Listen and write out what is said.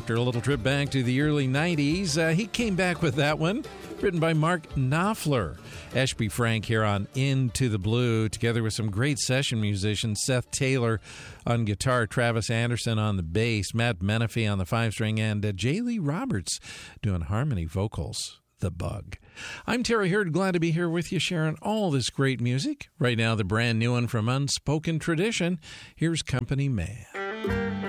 after a little trip back to the early 90s. He came back with that one, written by Mark Knopfler. Ashby Frank here on Into the Blue, together with some great session musicians, Seth Taylor on guitar, Travis Anderson on the bass, Matt Menifee on the 5-string, and Jay Lee Roberts doing harmony vocals. The Bug. I'm Terry Hurd, glad to be here with you, sharing all this great music. Right now, the brand new one from Unspoken Tradition. Here's Company Man.